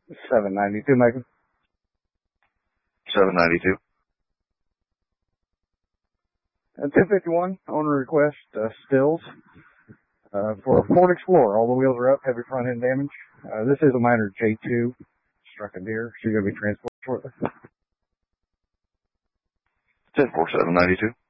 792, Megan. 792. 1051, owner request, stills, for a Ford Explorer. All the wheels are up, heavy front end damage. This is a minor J2, struck a deer, so you're going to be transported shortly. 104792.